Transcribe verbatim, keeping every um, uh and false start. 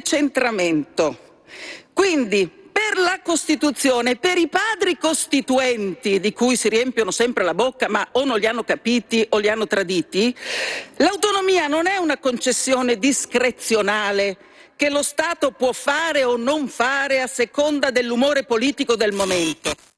decentramento. Quindi, per la Costituzione, per i padri costituenti di cui si riempiono sempre la bocca, ma o non li hanno capiti o li hanno traditi, l'autonomia non è una concessione discrezionale che lo Stato può fare o non fare a seconda dell'umore politico del momento.